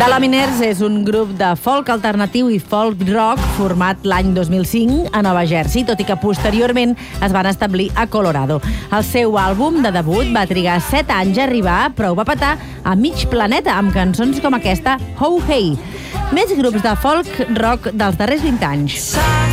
The Laminers és un grup de folk alternatiu i folk rock format l'any 2005 a Nova Jersey, tot i que posteriorment es van establir a Colorado. El seu àlbum de debut va trigar 7 anys a arribar, però ho va petar a mig planeta amb cançons com aquesta, Ho Hey. Més grups de folk rock dels darrers 20 anys.